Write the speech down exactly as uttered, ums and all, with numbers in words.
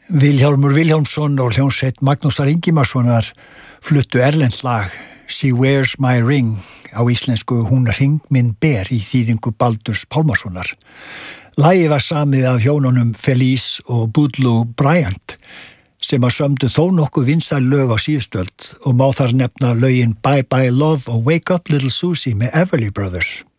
Vilhjálmur Vilhjálmsson og hljómsveit Magnúsar Ingimarssonar fluttu erlent lag She Wears My Ring á íslensku Hún hring minn ber í þýðingu Baldurs Pálmasonar. Lagið var samið af hjónunum Felice og Boudleaux Bryant sem að sömdu þó nokkuð vinsæl lög á síðustöld og má þar nefna lögin Bye Bye Love og Wake Up Little Susie með Everly Brothers.